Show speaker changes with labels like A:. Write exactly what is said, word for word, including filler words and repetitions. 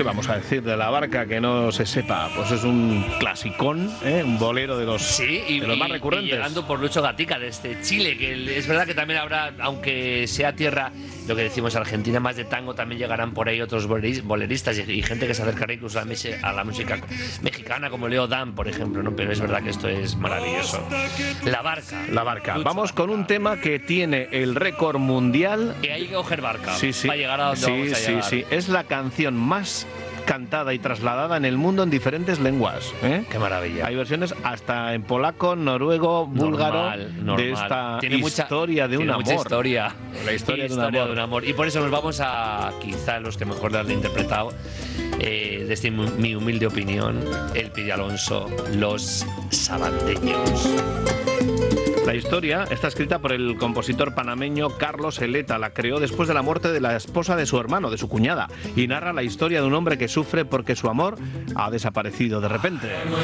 A: ¿qué vamos a decir de La Barca que no se sepa? Pues es un clasicón, ¿eh? Un bolero de los,
B: sí, y,
A: de los más
B: y,
A: recurrentes.
B: Y llegando por Lucho Gatica desde Chile, que es verdad que también habrá, aunque sea tierra, lo que decimos Argentina, más de tango, también llegarán por ahí otros boleristas y, y gente que se acercará incluso a, a la música mexicana, como Leo Dan, por ejemplo, ¿no? Pero es verdad que esto es maravilloso. La Barca.
A: La Barca.
B: Lucho
A: Vamos con un tema que tiene el récord mundial.
B: Y hay que coger barca
A: Sí, sí.
B: para llegar a donde
A: sí,
B: vamos a
A: sí,
B: llegar.
A: sí. Es la canción más cantada y trasladada en el mundo en diferentes lenguas, ¿eh?
B: Qué maravilla.
A: Hay versiones hasta en polaco, noruego, búlgaro,
B: normal, normal.
A: de esta
B: tiene
A: historia
B: mucha,
A: de un
B: tiene
A: amor.
B: Mucha historia.
A: La historia, de, un
B: historia
A: amor.
B: de un amor. Y por eso nos vamos a, quizá los que mejor la han interpretado, eh, desde mi humilde opinión, el Pidi Alonso, Los Sabandeños.
A: La historia está escrita por el compositor panameño Carlos Eleta. La creó después de la muerte de la esposa de su hermano, de su cuñada, y narra la historia de un hombre que sufre porque su amor ha desaparecido de repente.